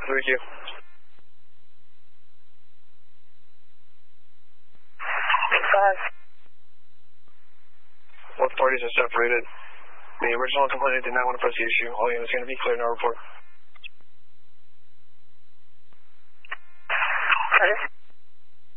3Q. Both parties are separated. The original complainant did not want to press the issue. All units are going to be clear, no report. What is it?